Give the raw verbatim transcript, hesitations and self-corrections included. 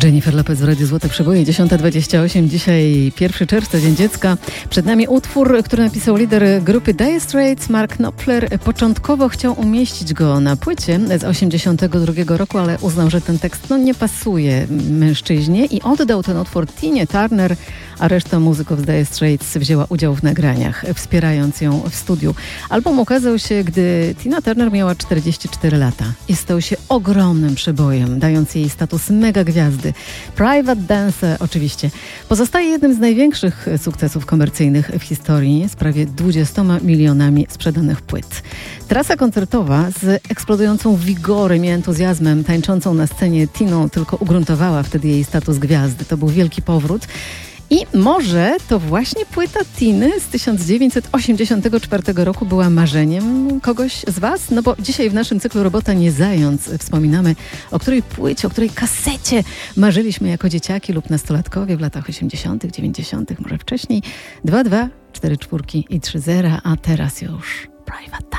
Jennifer Lopez w Radiu Złote Przeboje, dziesiąta dwadzieścia osiem. Dzisiaj pierwszego czerwca, Dzień Dziecka. Przed nami utwór, który napisał lider grupy Dire Straits, Mark Knopfler. Początkowo chciał umieścić go na płycie z osiemdziesiątego drugiego roku, ale uznał, że ten tekst no, nie pasuje mężczyźnie i oddał ten utwór Tinie Turner, a reszta muzyków z Dire Straits wzięła udział w nagraniach, wspierając ją w studiu. Album ukazał się, gdy Tina Turner miała czterdzieści cztery lata i stał się ogromnym przebojem, dając jej status mega gwiazdy. Private Dancer oczywiście pozostaje jednym z największych sukcesów komercyjnych w historii z prawie dwudziestoma milionami sprzedanych płyt. Trasa koncertowa z eksplodującą wigorem i entuzjazmem tańczącą na scenie Tiną tylko ugruntowała wtedy jej status gwiazdy. To był wielki powrót. I może to właśnie płyta Tiny z tysiąc dziewięćset osiemdziesiątego czwartego roku była marzeniem kogoś z Was? No bo dzisiaj w naszym cyklu Robota nie zając wspominamy, o której płycie, o której kasecie marzyliśmy jako dzieciaki lub nastolatkowie w latach osiemdziesiątych, dziewięćdziesiątych, może wcześniej. dwa dwa cztery cztery i trzy zera, a teraz już Private.